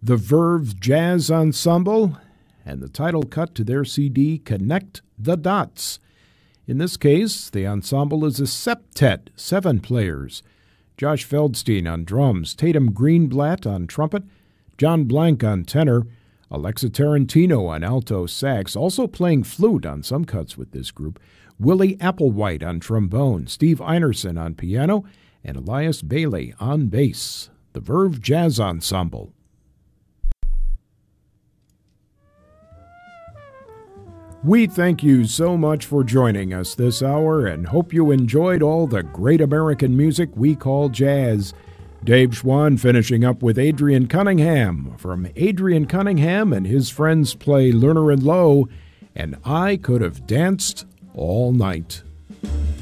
the Verve Jazz Ensemble, and the title cut to their CD, Connect the Dots. In this case, the ensemble is a septet, 7 players. Josh Feldstein on drums, Tatum Greenblatt on trumpet, John Blank on tenor, Alexa Tarantino on alto sax, also playing flute on some cuts with this group, Willie Applewhite on trombone, Steve Einerson on piano, and Elias Bailey on bass. The Verve Jazz Ensemble. We thank you so much for joining us this hour and hope you enjoyed all the great American music we call jazz. Dave Schwann finishing up with Adrian Cunningham from Adrian Cunningham and his friends play Lerner and Lowe, and I Could Have Danced All Night.